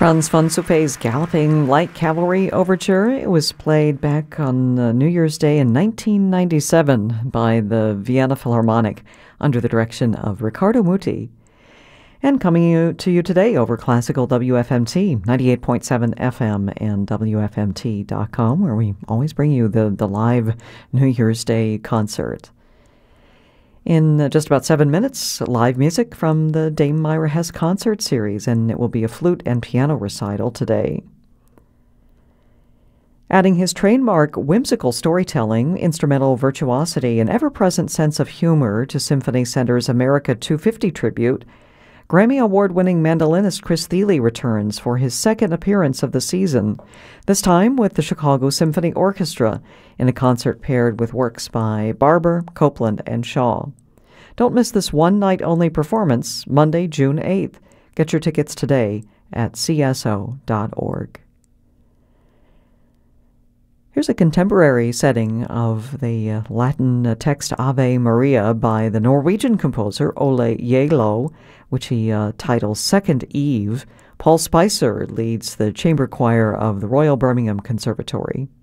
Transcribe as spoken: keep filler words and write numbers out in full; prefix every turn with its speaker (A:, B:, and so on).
A: Franz von Suppé's Galloping Light Cavalry Overture. It was played back on uh, New Year's Day in nineteen ninety-seven by the Vienna Philharmonic under the direction of Riccardo Muti. And coming you, to you today over Classical W F M T, ninety-eight point seven F M and W F M T dot com, where we always bring you the, the live New Year's Day concert. In just about seven minutes, live music from the Dame Myra Hess concert series, and it will be a flute and piano recital today. Adding his trademark whimsical storytelling, instrumental virtuosity, and ever-present sense of humor to Symphony Center's America two fifty tribute, Grammy Award-winning mandolinist Chris Thile returns for his second appearance of the season, this time with the Chicago Symphony Orchestra in a concert paired with works by Barber, Copland, and Shaw. Don't miss this one-night-only performance, Monday, June eighth. Get your tickets today at C S O dot org. Here's a contemporary setting of the uh, Latin uh, text Ave Maria by the Norwegian composer Ole Yelo, which he uh, titles Second Eve. Paul Spicer leads the chamber choir of the Royal Birmingham Conservatory.